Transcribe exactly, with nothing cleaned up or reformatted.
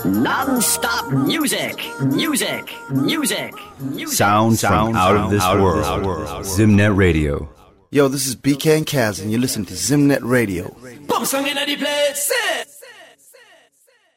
Non-stop music, music, music, music. Sound, sound from out of this world. Zimnet Radio. Yo, this is B K and Kaz, and you're listening to Zimnet Radio. Bump song in the place.